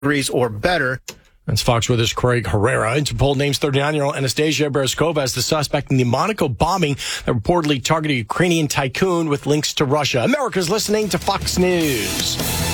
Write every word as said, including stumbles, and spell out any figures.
degrees or better. That's Fox Weather's Craig Herrera. Interpol names thirty-nine-year-old Anastasia Berezkova as the suspect in the Monaco bombing that reportedly targeted a Ukrainian tycoon with links to Russia. America's listening to Fox News.